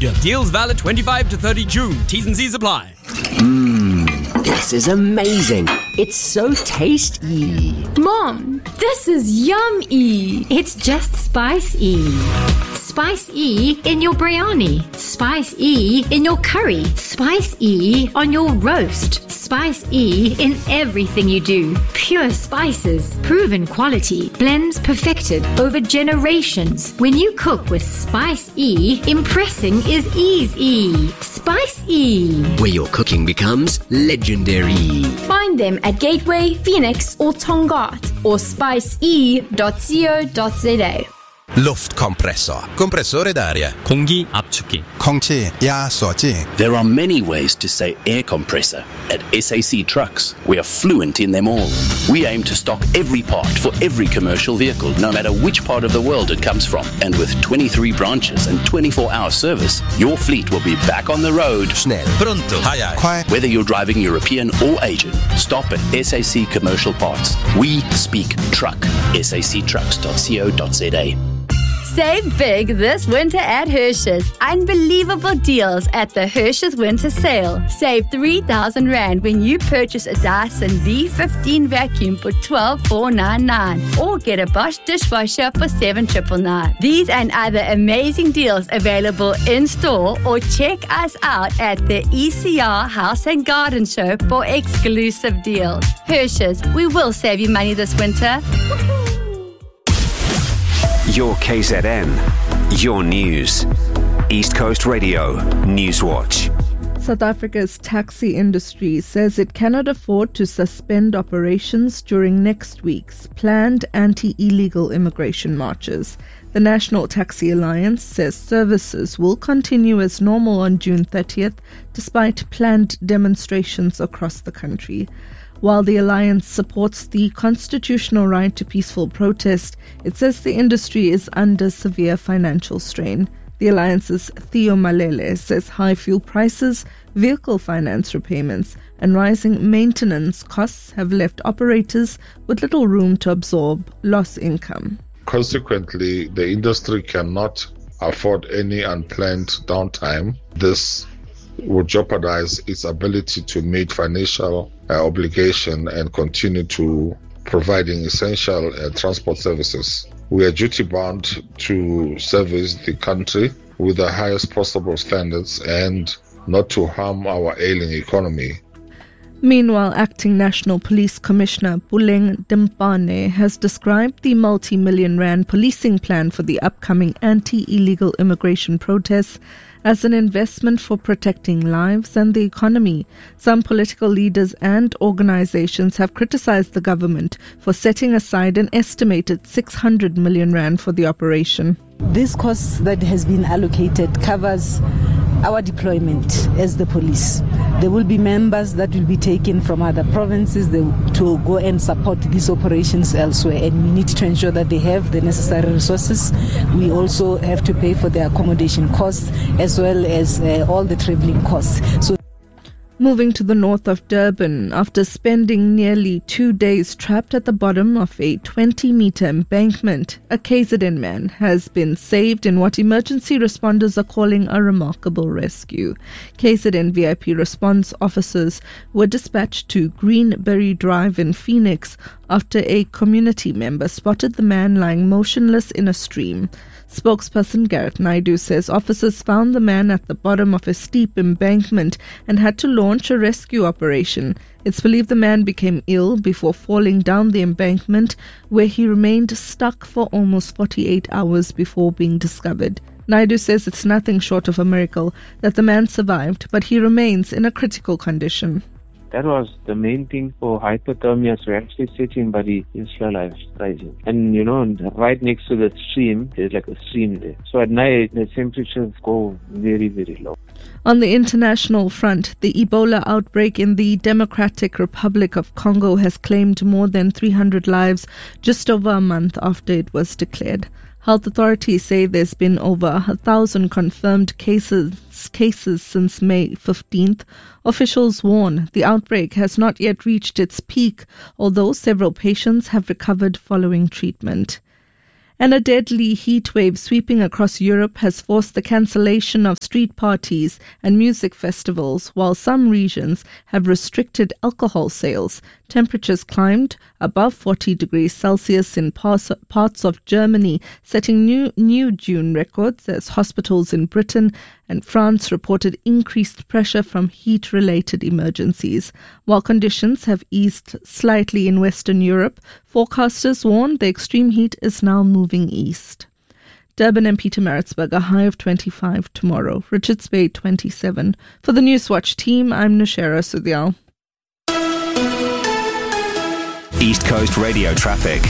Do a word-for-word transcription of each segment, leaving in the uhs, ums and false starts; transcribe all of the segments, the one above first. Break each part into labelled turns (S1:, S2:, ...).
S1: Deals valid twenty-fifth to thirtieth June. T's and C's apply.
S2: Mmm, this is amazing. It's so tasty.
S3: Mom, this is yummy.
S4: It's just Spice-E. Spice-E in your biryani. Spice-E in your curry. Spice-E on your roast. Spice-E in everything you do. Pure spices, proven quality, blends perfected over generations. When you cook with Spice-E, impressing is easy. Spice-E.
S2: Where your cooking becomes legendary.
S3: Find them at Gateway, Phoenix or Tongaat or spice e dot co dot za.
S5: Luftkompressor. Compressore d'aria.
S6: 공기 압축기.
S7: 空气压缩机.
S8: There are many ways to say air compressor. At S A C Trucks, we are fluent in them all. We aim to stock every part for every commercial vehicle, no matter which part of the world it comes from. And with twenty-three branches and twenty-four hour service, your fleet will be back on the road.
S5: Snäll. Pronto. Hai hai.
S7: 快.
S8: Whether you're driving European or Asian, stop at S A C Commercial Parts. We speak truck. S A C trucks dot co dot za.
S9: Save big this winter at Hershey's. Unbelievable deals at the Hershey's Winter Sale. Save three thousand rand when you purchase a Dyson V fifteen vacuum for twelve thousand four hundred ninety-nine or get a Bosch dishwasher for seven thousand nine hundred ninety-nine. These and other amazing deals available in store or check us out at the E C R House and Garden Show for exclusive deals. Hershey's, we will save you money this winter.
S10: Your K Z N, your news. East Coast Radio, Newswatch.
S11: South Africa's taxi industry says it cannot afford to suspend operations during next week's planned anti-illegal immigration marches. The National Taxi Alliance says services will continue as normal on June thirtieth, despite planned demonstrations across the country. While the alliance supports the constitutional right to peaceful protest, it says the industry is under severe financial strain. The alliance's Theo Malele says high fuel prices, vehicle finance repayments, and rising maintenance costs have left operators with little room to absorb lost income.
S12: Consequently, the industry cannot afford any unplanned downtime. This would jeopardize its ability to meet financial uh, obligation and continue to providing essential uh, transport services. We are duty bound to service the country with the highest possible standards and not to harm our ailing economy.
S11: Meanwhile, Acting National Police Commissioner Puleng Dempane has described the multi-million rand policing plan for the upcoming anti-illegal immigration protests as an investment for protecting lives and the economy. Some political leaders and organizations have criticized the government for setting aside an estimated six hundred million rand for the operation.
S13: This cost that has been allocated covers our deployment as the police. There will be members that will be taken from other provinces to go and support these operations elsewhere, and we need to ensure that they have the necessary resources. We also have to pay for their accommodation costs as well as uh, all the traveling costs. So
S11: Moving to the north of Durban, after spending nearly two days trapped at the bottom of a twenty-metre embankment, a K Z N man has been saved in what emergency responders are calling a remarkable rescue. K Z N V I P response officers were dispatched to Greenberry Drive in Phoenix after a community member spotted the man lying motionless in a stream. Spokesperson Gareth Naidu says officers found the man at the bottom of a steep embankment and had to launch a rescue operation. It's believed the man became ill before falling down the embankment, where he remained stuck for almost forty-eight hours before being discovered. Naidu says it's nothing short of a miracle that the man survived, but he remains in a critical condition.
S14: That was the main thing for hypothermia, so actually sitting, but he is still alive, rising. And you know, right next to the stream, there's like a stream there. So at night, the temperatures go very, very low.
S11: On the international front, the Ebola outbreak in the Democratic Republic of Congo has claimed more than three hundred lives just over a month after it was declared. Health authorities say there's been over a thousand confirmed cases cases since May fifteenth. Officials warn the outbreak has not yet reached its peak, although several patients have recovered following treatment. And a deadly heat wave sweeping across Europe has forced the cancellation of street parties and music festivals, while some regions have restricted alcohol sales. Temperatures climbed above forty degrees Celsius in parts, parts of Germany, setting new, new June records as hospitals in Britain and France reported increased pressure from heat-related emergencies. While conditions have eased slightly in Western Europe, forecasters warn the extreme heat is now moving east. Durban and Pietermaritzburg, a high of twenty-five tomorrow. Richards Bay, twenty-seven. For the Newswatch team, I'm Nashera Sudhyal.
S10: East Coast Radio traffic.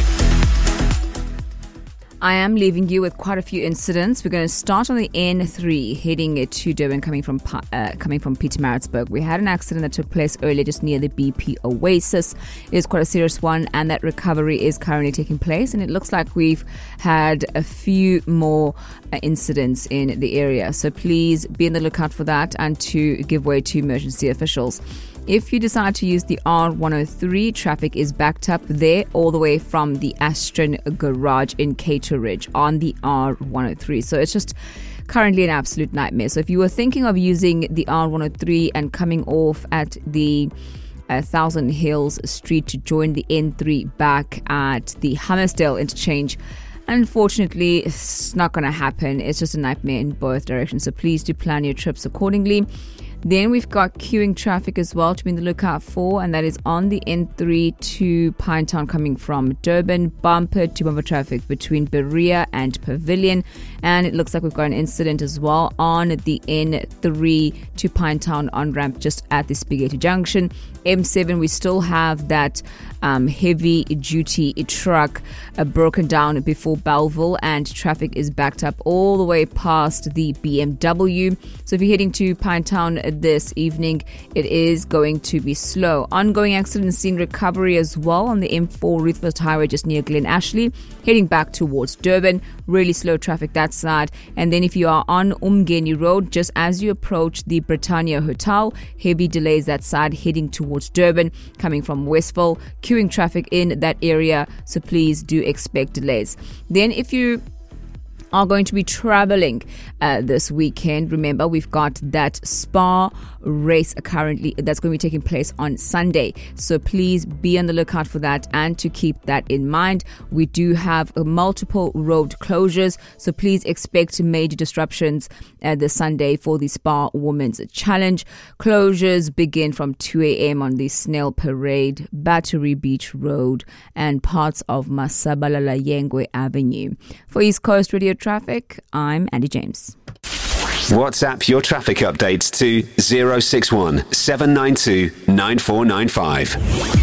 S6: I am leaving you with quite a few incidents. We're going to start on the N three, heading to Durban, coming from uh, coming from Pietermaritzburg. We had an accident that took place earlier just near the B P Oasis. It is quite a serious one, and that recovery is currently taking place. And it looks like we've had a few more uh, incidents in the area. So please be on the lookout for that and to give way to emergency officials. If you decide to use the R one oh three, traffic is backed up there all the way from the Astron Garage in Cato Ridge on the R one oh three. So it's just currently an absolute nightmare. So if you were thinking of using the R one oh three and coming off at the uh, Thousand Hills Street to join the N three back at the Hammersdale interchange, unfortunately, it's not going to happen. It's just a nightmare in both directions. So please do plan your trips accordingly. Then we've got queuing traffic as well to be on the lookout for, and that is on the N three to Pinetown coming from Durban, bumper to bumper traffic between Berea and Pavilion. And it looks like we've got an incident as well on the N three to Pinetown on-ramp just at the Spaghetti Junction. M seven, we still have that um, heavy-duty truck uh, broken down before Belleville, and traffic is backed up all the way past the B M W. So if you're heading to Pinetown this evening, it is going to be slow. Ongoing accident scene recovery as well on the M four Ruthville Highway just near Glen Ashley, heading back towards Durban. Really slow traffic that side. And then if you are on Umgeni Road, just as you approach the Britannia Hotel, heavy delays that side heading towards Durban, coming from Westville, queuing traffic in that area, so please do expect delays. Then if you are going to be traveling uh, this weekend, remember we've got that Spa race currently that's going to be taking place on Sunday, so please be on the lookout for that. And to keep that in mind, we do have uh, multiple road closures, so please expect major disruptions uh, this Sunday for the Spa Women's Challenge. Closures begin from two a.m. on the Snell Parade, Battery Beach Road, and parts of Masabalala Yengwe Avenue. For East Coast Radio Traffic, I'm Andy James.
S10: WhatsApp your traffic updates to zero six one seven nine two nine four nine five.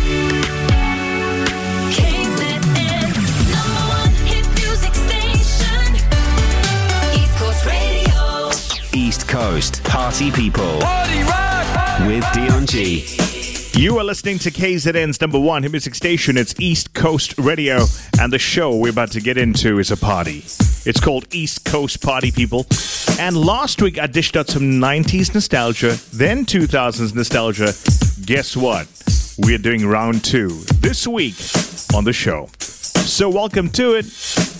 S10: East Coast Party People. Party rock! With Dion G.
S15: You are listening to K Z N's number one hit music station. It's East Coast Radio, and the show we're about to get into is a party. It's called East Coast Party People. And last week I dished out some nineties nostalgia, then two thousands nostalgia. Guess what? We're doing round two this week on the show. So welcome to it.